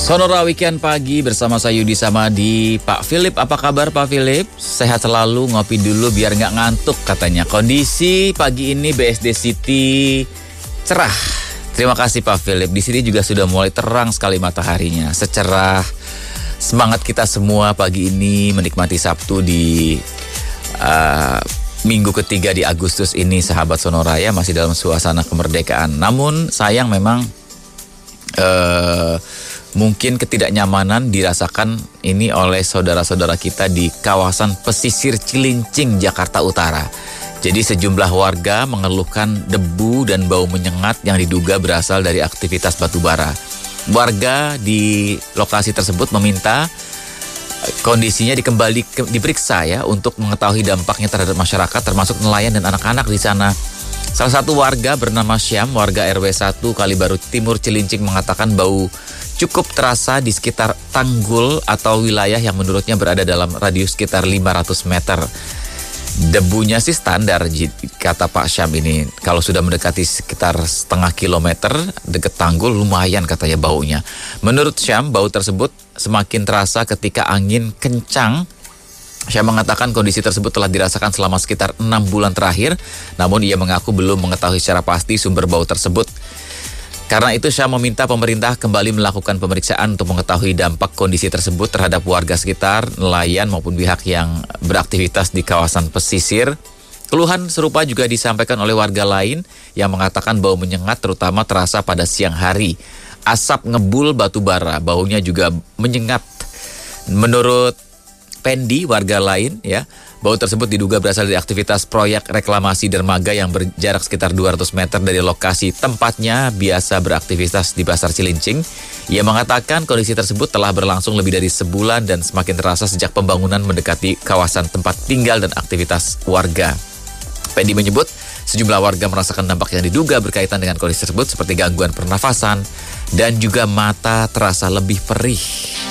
Sonora Weekend pagi bersama saya Yudi Samadi. Pak Philip, apa kabar Pak Philip? Sehat selalu, ngopi dulu biar nggak ngantuk katanya. Kondisi pagi ini BSD City cerah. Terima kasih Pak Philip. Di sini juga sudah mulai terang sekali mataharinya. Secerah semangat kita semua pagi ini menikmati Sabtu di minggu ketiga di Agustus ini, sahabat Sonora ya, masih dalam suasana kemerdekaan. Namun sayang memang mungkin ketidaknyamanan dirasakan ini oleh saudara-saudara kita di kawasan pesisir Cilincing, Jakarta Utara. Jadi sejumlah warga mengeluhkan debu dan bau menyengat yang diduga berasal dari aktivitas batubara. Warga di lokasi tersebut meminta kondisinya diperiksa ya untuk mengetahui dampaknya terhadap masyarakat, termasuk nelayan dan anak-anak di sana. Salah satu warga bernama Syam, warga RW 1 Kalibaru Timur Cilincing mengatakan bau cukup terasa di sekitar tanggul atau wilayah yang menurutnya berada dalam radius sekitar 500 meter. Debunya sih standar, kata Pak Syam ini. Kalau sudah mendekati sekitar setengah kilometer dekat tanggul lumayan katanya baunya. Menurut Syam, bau tersebut semakin terasa ketika angin kencang. Syam mengatakan kondisi tersebut telah dirasakan selama sekitar 6 bulan terakhir, namun ia mengaku belum mengetahui secara pasti sumber bau tersebut. Karena itu Syam meminta pemerintah kembali melakukan pemeriksaan untuk mengetahui dampak kondisi tersebut terhadap warga sekitar, nelayan maupun pihak yang beraktivitas di kawasan pesisir. Keluhan serupa juga disampaikan oleh warga lain yang mengatakan bau menyengat terutama terasa pada siang hari. Asap ngebul batu bara, baunya juga menyengat. Menurut Pendi, warga lain ya, bau tersebut diduga berasal dari aktivitas proyek reklamasi dermaga yang berjarak sekitar 200 meter dari lokasi tempatnya biasa beraktivitas di Pasar Cilincing. Ia mengatakan kondisi tersebut telah berlangsung lebih dari sebulan dan semakin terasa sejak pembangunan mendekati kawasan tempat tinggal dan aktivitas warga. Pendi menyebut sejumlah warga merasakan dampak yang diduga berkaitan dengan kondisi tersebut seperti gangguan pernafasan dan juga mata terasa lebih perih.